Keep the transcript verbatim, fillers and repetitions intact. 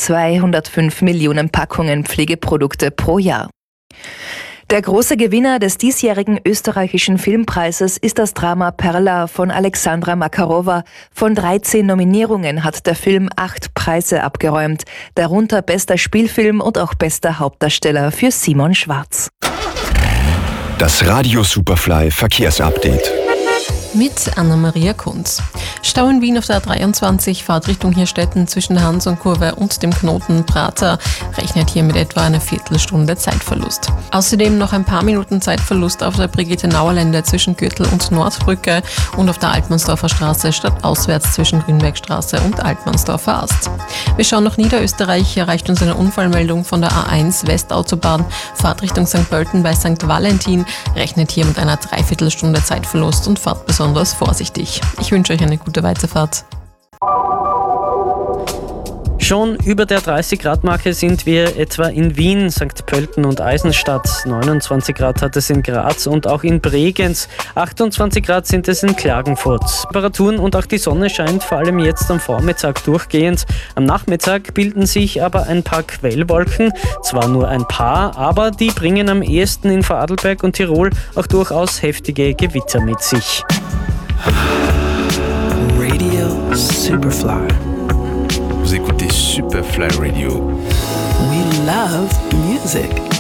zweihundertfünf Millionen Packungen Pflegeprodukte pro Jahr. Der große Gewinner des diesjährigen österreichischen Filmpreises ist das Drama Perla von Alexandra Makarova. Von dreizehn Nominierungen hat der Film acht Preise abgeräumt, darunter bester Spielfilm und auch bester Hauptdarsteller für Simon Schwarz. Das Radio Superfly Verkehrsupdate. Mit Anna-Maria Kunz. Stau in Wien auf der A dreiundzwanzig, Fahrtrichtung Hirstetten zwischen Hans und Kurve und dem Knoten Prater, rechnet hier mit etwa einer Viertelstunde Zeitverlust. Außerdem noch ein paar Minuten Zeitverlust auf der Brigitte-Nauer-Lände zwischen Gürtel und Nordbrücke und auf der Altmannsdorfer Straße stadtauswärts zwischen Grünbergstraße und Altmannsdorfer Ast. Wir schauen nach Niederösterreich, hier erreicht uns eine Unfallmeldung von der A eins Westautobahn, Fahrtrichtung Sankt Pölten bei Sankt Valentin, rechnet hier mit einer Dreiviertelstunde Zeitverlust und fahrt besonders vorsichtig. Ich wünsche euch eine gute Weiterfahrt. Schon über der dreißig Grad Marke sind wir etwa in Wien, Sankt Pölten und Eisenstadt. neunundzwanzig Grad hat es in Graz und auch in Bregenz. achtundzwanzig Grad sind es in Klagenfurt. Temperaturen und auch die Sonne scheint vor allem jetzt am Vormittag durchgehend. Am Nachmittag bilden sich aber ein paar Quellwolken. Zwar nur ein paar, aber die bringen am ehesten in Vorarlberg und Tirol auch durchaus heftige Gewitter mit sich. Radio Superfly. Vous écoutez Superfly Radio. We love music.